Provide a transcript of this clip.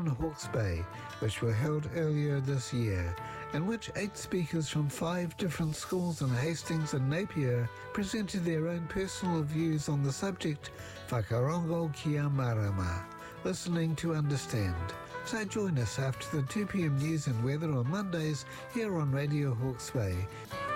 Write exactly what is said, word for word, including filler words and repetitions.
Hawke's Bay, which were held earlier this year, in which eight speakers from five different schools in Hastings and Napier presented their own personal views on the subject Whakarongo Kia Marama, listening to understand. So join us after the two p.m. news and weather on Mondays here on Radio Hawke's Bay.